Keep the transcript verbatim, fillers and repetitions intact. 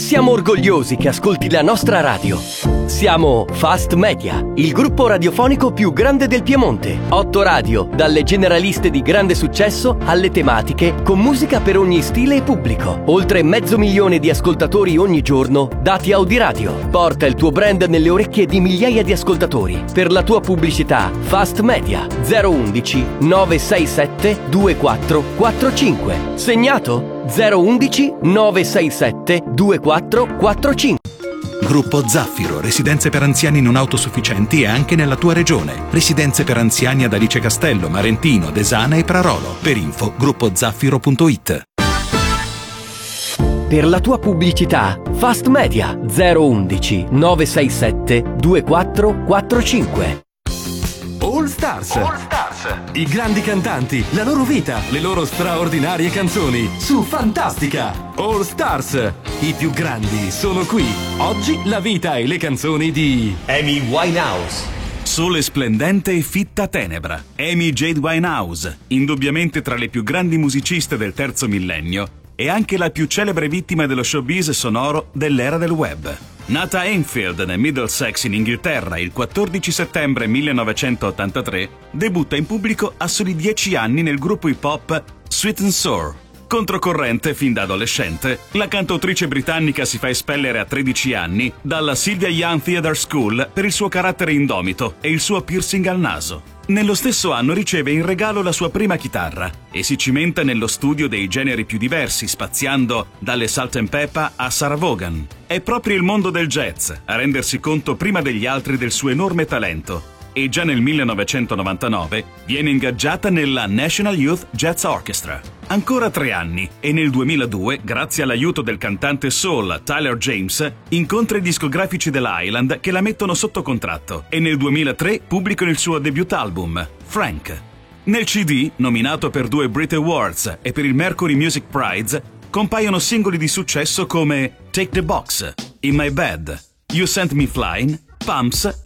Siamo orgogliosi che ascolti la nostra radio. Siamo Fast Media, il gruppo radiofonico più grande del Piemonte. Otto radio, dalle generaliste di grande successo alle tematiche, con musica per ogni stile e pubblico. Oltre mezzo milione di ascoltatori ogni giorno, dati Audiradio. Porta il tuo brand nelle orecchie di migliaia di ascoltatori. Per la tua pubblicità, Fast Media zero undici nove sei sette due quattro quattro cinque. Segnato? zero undici nove sei sette due quattro quattro cinque. Gruppo Zaffiro, residenze per anziani non autosufficienti e anche nella tua regione. Residenze per anziani ad Alice Castello, Marentino, Desana e Prarolo. Per info, gruppo zaffiro punto it. Per la tua pubblicità, Fast Media zero undici nove sei sette due quattro quattro cinque. All Stars. All Stars. I grandi cantanti, la loro vita, le loro straordinarie canzoni su Fantastica. All Stars. I più grandi sono qui. Oggi la vita e le canzoni di Amy Winehouse. Sole splendente e fitta tenebra. Amy Jade Winehouse, indubbiamente tra le più grandi musiciste del terzo millennio e anche la più celebre vittima dello showbiz sonoro dell'era del web. Nata a Enfield, nel Middlesex in Inghilterra, il quattordici settembre millenovecentottantatré, debutta in pubblico a soli dieci anni nel gruppo hip hop Sweet and Sour. Controcorrente fin da adolescente, la cantautrice britannica si fa espellere a tredici anni dalla Sylvia Young Theatre School per il suo carattere indomito e il suo piercing al naso. Nello stesso anno riceve in regalo la sua prima chitarra e si cimenta nello studio dei generi più diversi, spaziando dalle Salt and Pepper a Sarah Vaughan. È proprio il mondo del jazz a rendersi conto prima degli altri del suo enorme talento e già nel millenovecentonovantanove viene ingaggiata nella National Youth Jazz Orchestra. Ancora tre anni e nel duemiladue, grazie all'aiuto del cantante soul Tyler James, incontra i discografici dell'Highland che la mettono sotto contratto e nel duemilatré pubblicano il suo debut album, Frank. Nel C D, nominato per due Brit Awards e per il Mercury Music Prize, compaiono singoli di successo come Take the Box, In My Bed, You Sent Me Flying, Pumps